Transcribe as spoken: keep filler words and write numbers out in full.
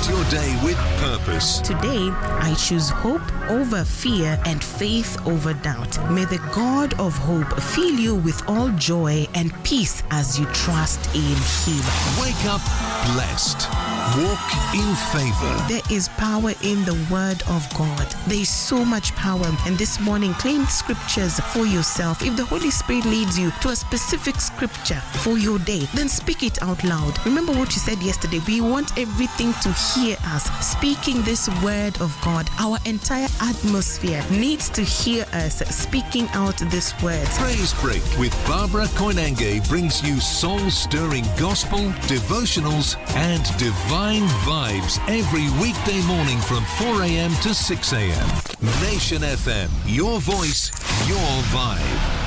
Start your day with purpose. Today, I choose hope over fear and faith over doubt. May the God of hope fill you with all joy and peace as you trust in Him. Wake up blessed. Walk in favor. There is power in the Word of God. There is so much power. And this morning, claim scriptures for yourself. If the Holy Spirit leads you to a specific scripture for your day, then speak it out loud. Remember what you said yesterday. We want everything to hear us speaking this Word of God. Our entire atmosphere needs to hear us speaking out this word. Praise Break with Barbara Koinange brings you soul-stirring gospel, devotionals, and divine vibes every weekday morning from four a.m. to six a.m. Nation F M, your voice, your vibe.